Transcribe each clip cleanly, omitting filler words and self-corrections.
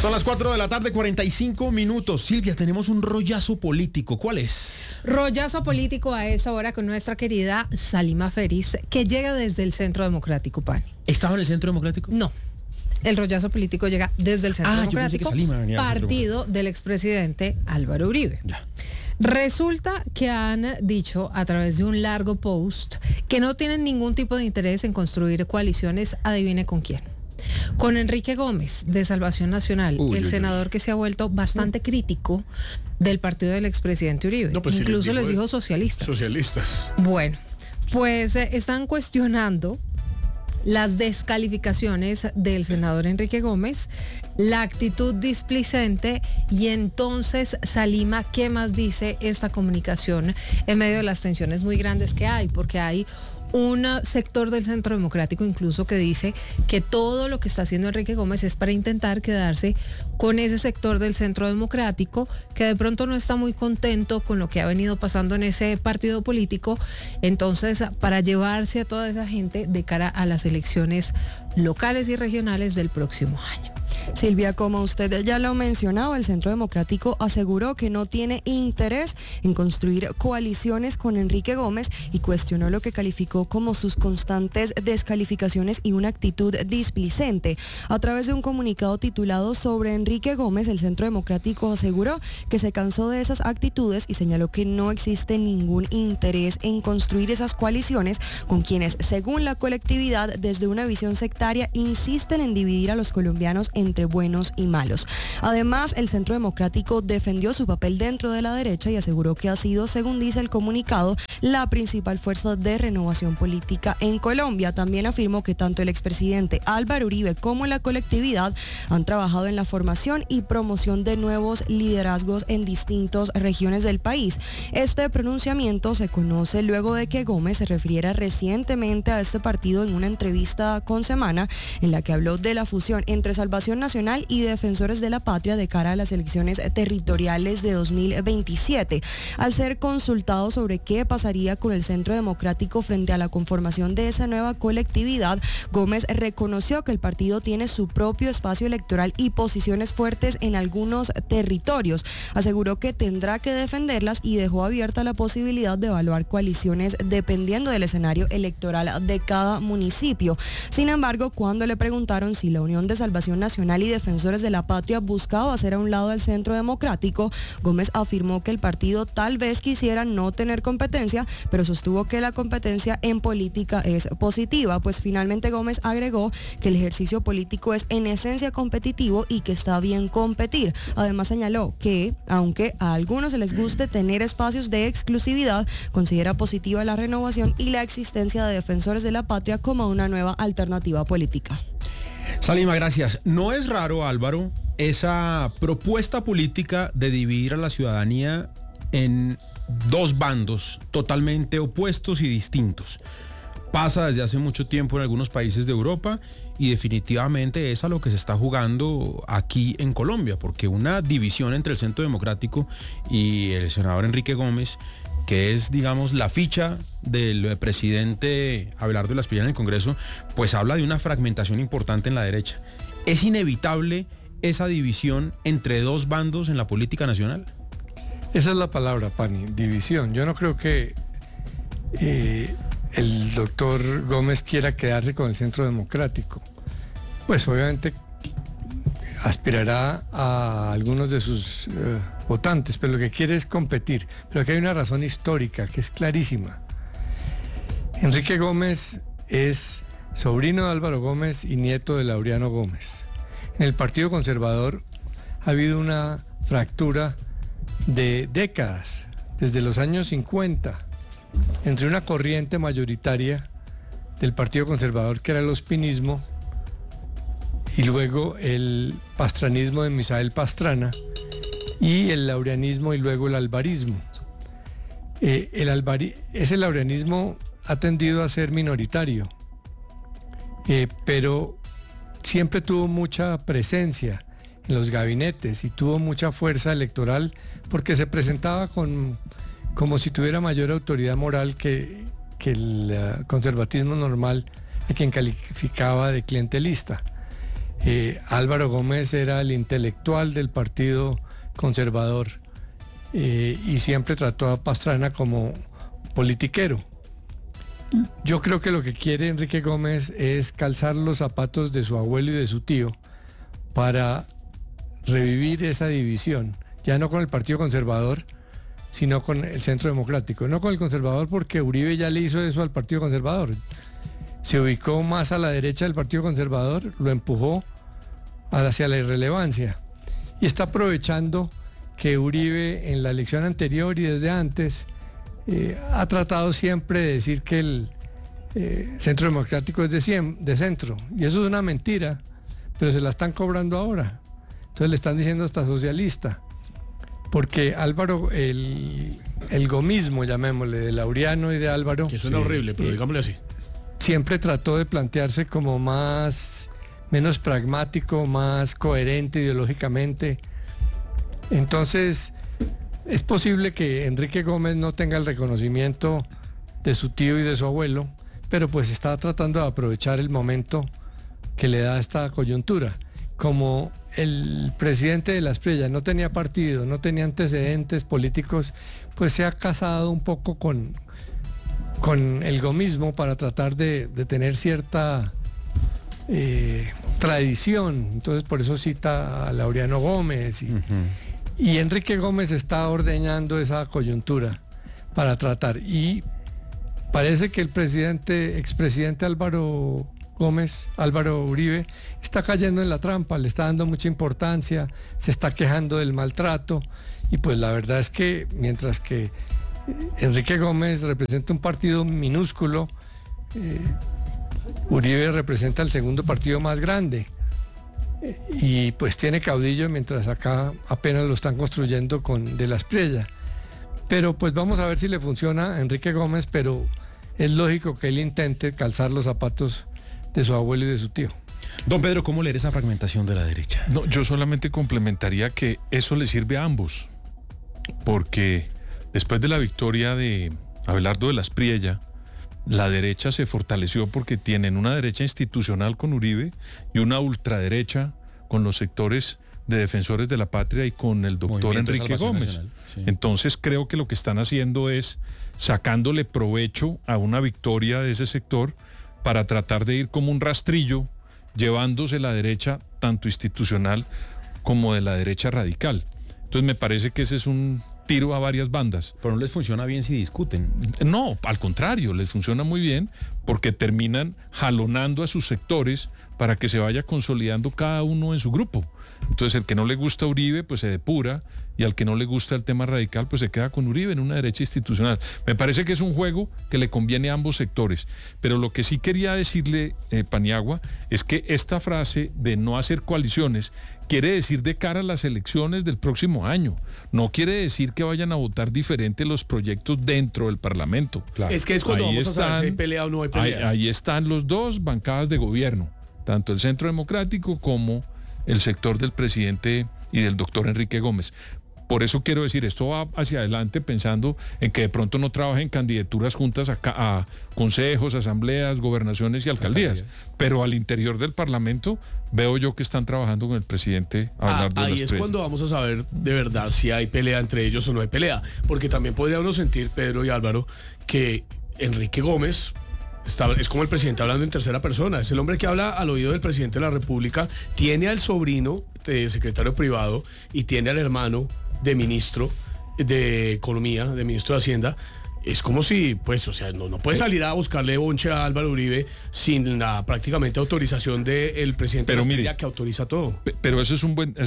Son las 4 de la tarde, 45 minutos. Silvia, tenemos un rollazo político. ¿Cuál es? Rollazo político a esa hora con nuestra querida Salima Feriz, que llega desde el Centro Democrático, Pani. ¿Estaba en el Centro Democrático? No. El rollazo político llega desde el Centro Democrático, partido del expresidente Álvaro Uribe. Ya. Resulta que han dicho a través de un largo post que no tienen ningún tipo de interés en construir coaliciones, adivine con quién. Con Enrique Gómez, de Salvación Nacional, el senador que se ha vuelto bastante crítico del partido del expresidente Uribe. No, pues incluso sí les dijo socialistas. Socialistas. Bueno, pues están cuestionando las descalificaciones del senador Enrique Gómez, la actitud displicente, y entonces, Salima, ¿qué más dice esta comunicación en medio de las tensiones muy grandes que hay? Porque hay un sector del Centro Democrático incluso que dice que todo lo que está haciendo Enrique Gómez es para intentar quedarse con ese sector del Centro Democrático que de pronto no está muy contento con lo que ha venido pasando en ese partido político, entonces para llevarse a toda esa gente de cara a las elecciones locales y regionales del próximo año. Silvia, como usted ya lo mencionaba, el Centro Democrático aseguró que no tiene interés en construir coaliciones con Enrique Gómez y cuestionó lo que calificó como sus constantes descalificaciones y una actitud displicente. A través de un comunicado titulado Sobre Enrique Gómez, el Centro Democrático aseguró que se cansó de esas actitudes y señaló que no existe ningún interés en construir esas coaliciones con quienes, según la colectividad, desde una visión sectaria, insisten en dividir a los colombianos entre buenos y malos. Además, el Centro Democrático defendió su papel dentro de la derecha y aseguró que ha sido, según dice el comunicado, la principal fuerza de renovación política en Colombia. También afirmó que tanto el expresidente Álvaro Uribe como la colectividad han trabajado en la formación y promoción de nuevos liderazgos en distintas regiones del país. Este pronunciamiento se conoce luego de que Gómez se refiriera recientemente a este partido en una entrevista con Semana, en la que habló de la fusión entre Salvación Nacional y Defensores de la Patria de cara a las elecciones territoriales de 2027. Al ser consultado sobre qué pasaría con el Centro Democrático frente a la conformación de esa nueva colectividad, Gómez reconoció que el partido tiene su propio espacio electoral y posiciones fuertes en algunos territorios. Aseguró que tendrá que defenderlas y dejó abierta la posibilidad de evaluar coaliciones dependiendo del escenario electoral de cada municipio. Sin embargo, cuando le preguntaron si la Unión de Salvación Nacional y Defensores de la Patria buscaba hacer a un lado al Centro Democrático, Gómez afirmó que el partido tal vez quisiera no tener competencia, pero sostuvo que la competencia en política es positiva, pues finalmente Gómez agregó que el ejercicio político es en esencia competitivo y que está bien competir. Además señaló que, aunque a algunos les guste tener espacios de exclusividad, considera positiva la renovación y la existencia de Defensores de la Patria como una nueva alternativa política. Salima, gracias. No es raro, Álvaro, esa propuesta política de dividir a la ciudadanía en dos bandos totalmente opuestos y distintos. Pasa desde hace mucho tiempo en algunos países de Europa y definitivamente es a lo que se está jugando aquí en Colombia, porque una división entre el Centro Democrático y el senador Enrique Gómez, que es, digamos, la ficha del presidente Abelardo Lasprilla en el Congreso, pues habla de una fragmentación importante en la derecha. ¿Es inevitable esa división entre dos bandos en la política nacional? Esa es la palabra, Pani, división. Yo no creo que el doctor Gómez quiera quedarse con el Centro Democrático. Pues obviamente aspirará a algunos de sus votantes, pero lo que quiere es competir. Pero aquí hay una razón histórica que es clarísima. Enrique Gómez es sobrino de Álvaro Gómez y nieto de Laureano Gómez. En el Partido Conservador ha habido una fractura de décadas, desde los años 50, entre una corriente mayoritaria del Partido Conservador, que era el ospinismo, y luego el pastranismo de Misael Pastrana, y el laureanismo y luego el alvarismo. Ese laureanismo ha tendido a ser minoritario, pero siempre tuvo mucha presencia en los gabinetes y tuvo mucha fuerza electoral porque se presentaba como si tuviera mayor autoridad moral que el conservatismo normal, a quien calificaba de clientelista. Álvaro Gómez era el intelectual del Partido Conservador y siempre trató a Pastrana como politiquero. Yo creo que lo que quiere Enrique Gómez es calzar los zapatos de su abuelo y de su tío para revivir esa división, ya no con el Partido Conservador, sino con el Centro Democrático. No con el Conservador porque Uribe ya le hizo eso al Partido Conservador. Se ubicó más a la derecha del Partido Conservador, lo empujó hacia la irrelevancia y está aprovechando que Uribe en la elección anterior y desde antes ha tratado siempre de decir que el Centro Democrático es de centro, y eso es una mentira, pero se la están cobrando ahora. Entonces le están diciendo hasta socialista, porque Álvaro, el gomismo, llamémosle, de Laureano y de Álvaro, que suena horrible, pero digámosle así, siempre trató de plantearse como menos pragmático, más coherente ideológicamente. Entonces es posible que Enrique Gómez no tenga el reconocimiento de su tío y de su abuelo, pero pues está tratando de aprovechar el momento que le da esta coyuntura. Como el presidente de la Espriella no tenía partido, no tenía antecedentes políticos, pues se ha casado un poco con el gomismo para tratar de tener cierta tradición. Entonces por eso cita a Laureano Gómez y Enrique Gómez está ordeñando esa coyuntura para tratar, y parece que el expresidente Álvaro Uribe, está cayendo en la trampa, le está dando mucha importancia, se está quejando del maltrato, y pues la verdad es que mientras que Enrique Gómez representa un partido minúsculo, Uribe representa el segundo partido más grande. Y pues tiene caudillo, mientras acá apenas lo están construyendo con de la Espriella. Pero pues vamos a ver si le funciona a Enrique Gómez, pero es lógico que él intente calzar los zapatos de su abuelo y de su tío. Don Pedro, ¿cómo leer esa fragmentación de la derecha? No, yo solamente complementaría que eso le sirve a ambos, porque después de la victoria de Abelardo de la Espriella, la derecha se fortaleció porque tienen una derecha institucional con Uribe y una ultraderecha con los sectores de defensores de la patria y con el doctor Enrique Gómez. Nacional, sí. Entonces creo que lo que están haciendo es sacándole provecho a una victoria de ese sector para tratar de ir como un rastrillo, llevándose la derecha tanto institucional como de la derecha radical. Entonces me parece que ese es un tiro a varias bandas. Pero no les funciona bien si discuten. No, al contrario, les funciona muy bien porque terminan jalonando a sus sectores para que se vaya consolidando cada uno en su grupo. Entonces el que no le gusta Uribe pues se depura, y al que no le gusta el tema radical pues se queda con Uribe en una derecha institucional. Me parece que es un juego que le conviene a ambos sectores. Pero lo que sí quería decirle, Paniagua, es que esta frase de no hacer coaliciones quiere decir de cara a las elecciones del próximo año. No quiere decir que vayan a votar diferente los proyectos dentro del Parlamento. Claro. Es que es cuando vamos a saber si hay pelea o no hay pelea. Ahí están los dos bancadas de gobierno, tanto el Centro Democrático como el sector del presidente y del doctor Enrique Gómez. Por eso quiero decir, esto va hacia adelante pensando en que de pronto no trabajen candidaturas juntas a consejos, asambleas, gobernaciones y alcaldías. Pero al interior del Parlamento veo yo que están trabajando con el presidente Abelardo de la Espriella. Ahí es cuando vamos a saber de verdad si hay pelea entre ellos o no hay pelea. Porque también podría uno sentir, Pedro y Álvaro, que Enrique Gómez es como el presidente hablando en tercera persona. Es el hombre que habla al oído del presidente de la República, tiene al sobrino de secretario privado y tiene al hermano de ministro de Economía, de ministro de Hacienda. Es como si, pues, o sea, no puede salir a buscarle bonche a Álvaro Uribe sin la prácticamente autorización del presidente de la Espriella, que autoriza todo. Pero eso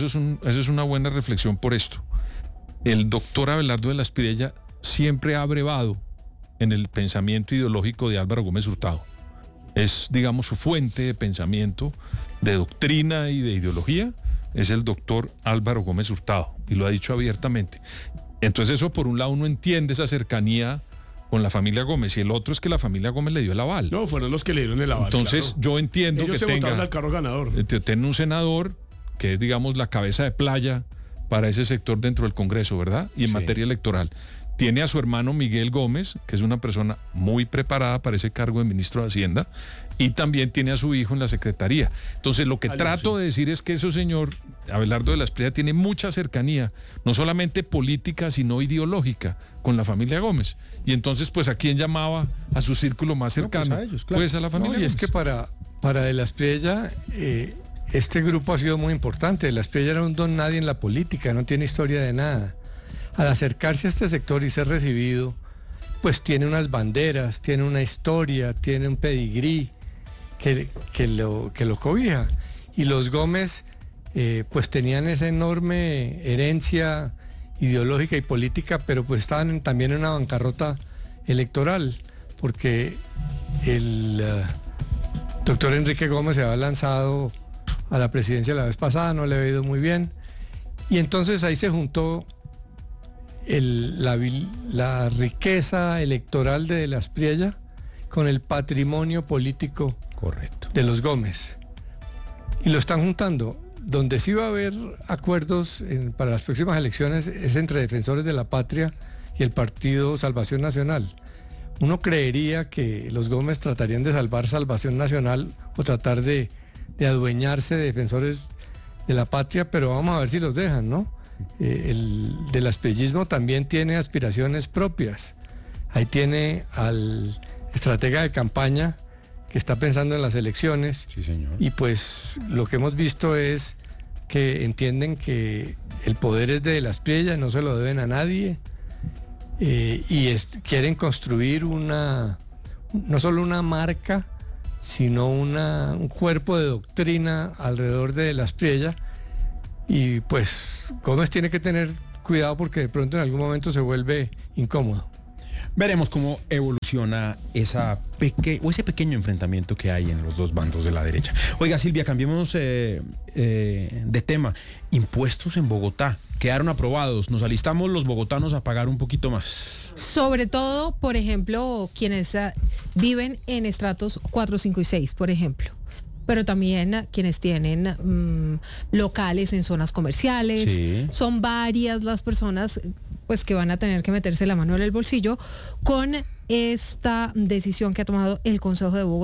es una buena reflexión por esto. El doctor Abelardo de la Espriella siempre ha abrevado en el pensamiento ideológico de Álvaro Gómez Hurtado. Es, digamos, su fuente de pensamiento, de doctrina y de ideología, es el doctor Álvaro Gómez Hurtado, y lo ha dicho abiertamente. Entonces eso, por un lado, uno entiende esa cercanía con la familia Gómez, y el otro es que la familia Gómez le dio el aval. No, fueron los que le dieron el aval. Entonces claro. Yo entiendo ellos que votaron al carro ganador. Tiene un senador que es, digamos, la cabeza de playa para ese sector dentro del Congreso, ¿verdad? Y en materia electoral. tiene a su hermano Miguel Gómez, que es una persona muy preparada para ese cargo de ministro de Hacienda, y también tiene a su hijo en la secretaría. Entonces, lo que trato de decir es que ese señor, Abelardo de la Espriella, tiene mucha cercanía, no solamente política, sino ideológica, con la familia Gómez. Y entonces, pues, ¿a quién llamaba a su círculo más cercano? Pues a ellos, claro. Pues a la familia No, y Gómez. es que para de la Espriella, este grupo ha sido muy importante. De la Espriella era un don nadie en la política, no tiene historia de nada. Al acercarse a este sector y ser recibido, pues tiene unas banderas, tiene una historia, tiene un pedigrí que lo cobija. Y los Gómez, pues tenían esa enorme herencia ideológica y política, pero pues estaban también en una bancarrota electoral, porque el doctor Enrique Gómez se había lanzado a la presidencia la vez pasada, no le había ido muy bien, y entonces ahí se juntó la riqueza electoral de la Espriella con el patrimonio político Correcto. de los Gómez. Y lo están juntando. Donde sí va a haber acuerdos para las próximas elecciones es entre Defensores de la Patria y el Partido Salvación Nacional. Uno creería que los Gómez tratarían de salvar Salvación Nacional o tratar de adueñarse de Defensores de la Patria, pero vamos a ver si los dejan, ¿no? El del aspriellismo también tiene aspiraciones propias. Ahí tiene al estratega de campaña que está pensando en las elecciones. Sí, señor. Y pues lo que hemos visto es que entienden que el poder es de la Espriella, no se lo deben a nadie, quieren construir no solo una marca, sino un cuerpo de doctrina alrededor de la Espriella. Y pues Gómez tiene que tener cuidado porque de pronto en algún momento se vuelve incómodo. Veremos cómo evoluciona ese pequeño enfrentamiento que hay en los dos bandos de la derecha. Oiga, Silvia, cambiemos de tema. Impuestos en Bogotá quedaron aprobados. Nos alistamos los bogotanos a pagar un poquito más. Sobre todo, por ejemplo, quienes viven en estratos 4, 5 y 6, por ejemplo. Pero también quienes tienen locales en zonas comerciales. Sí. Son varias las personas pues que van a tener que meterse la mano en el bolsillo con esta decisión que ha tomado el Consejo de Bogotá.